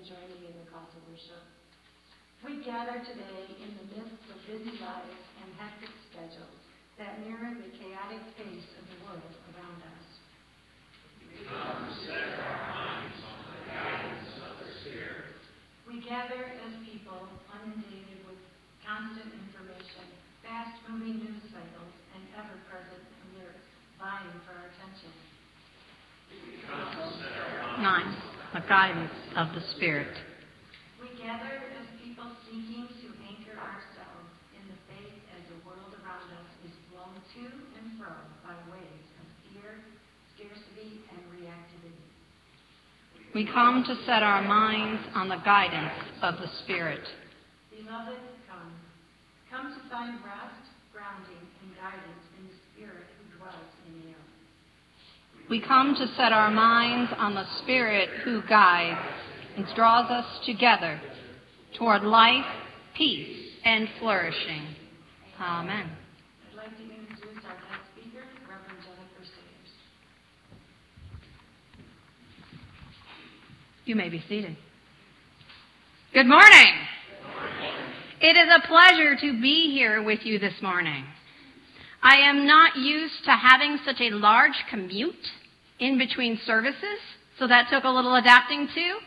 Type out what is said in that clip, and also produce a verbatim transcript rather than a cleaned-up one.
and join me in the call to worship. We gather today in the midst of busy lives and hectic schedules that mirror the chaotic pace of the world around us. We come to set our minds on the guidance of the Spirit. We gather as people inundated with constant information, fast-moving news cycles, and ever-present alerts vying for our attention. Nine, the guidance of the Spirit. We gather as people seeking to anchor ourselves in the faith as the world around us is blown to and fro by waves of fear, scarcity, and reactivity. We come to set our minds on the guidance of the Spirit. Beloved, come. Come to find rest, grounding, and guidance in the Spirit who dwells in you. We come to set our minds on the Spirit who guides and draws us together toward life, peace, and flourishing. Amen. I'd like to introduce our guest speaker, Reverend Jennifer Sayers. You may be seated. Good morning. Good morning. It is a pleasure to be here with you this morning. I am not used to having such a large commute in between services, so that took a little adapting to.